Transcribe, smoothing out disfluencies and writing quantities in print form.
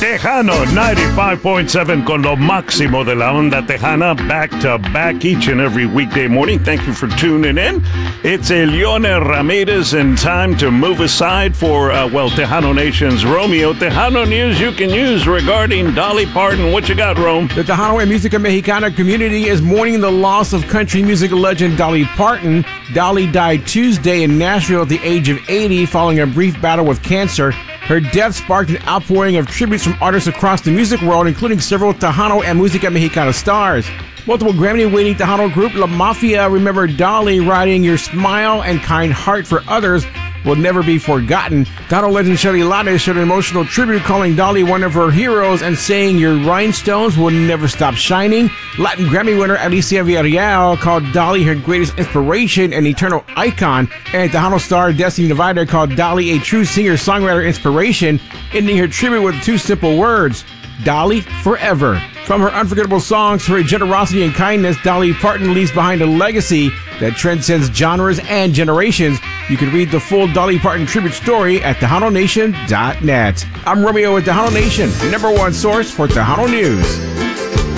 Tejano 95.7 con lo máximo de la onda tejana, back to back each and every weekday morning. Thank you for tuning in. It's Elione Ramirez, and time to move aside for, Tejano Nation's Romeo. Tejano news you can use regarding Dolly Parton. What you got, Rome? The Tejano and Musica Mexicana community is mourning the loss of country music legend Dolly Parton. Dolly died Tuesday in Nashville at the age of 80 following a brief battle with cancer. Her death sparked an outpouring of tributes from artists across the music world, including several Tejano and Musica Mexicana stars. Multiple Grammy-winning Tejano group La Mafia remembered Dolly, writing, "Your smile and kind heart for others will never be forgotten." Tejano legend Shelly Lanes showed an emotional tribute, calling Dolly one of her heroes and saying, "Your rhinestones will never stop shining." Latin Grammy winner Alicia Villarreal called Dolly her greatest inspiration and eternal icon, and Tejano star Destiny Divider called Dolly a true singer-songwriter inspiration, ending her tribute with two simple words: Dolly forever. From her unforgettable songs to her generosity and kindness, Dolly Parton leaves behind a legacy that transcends genres and generations. You can read the full Dolly Parton tribute story at TejanoNation.net. I'm Romeo with Tejano Nation, #1 source for Tejano News.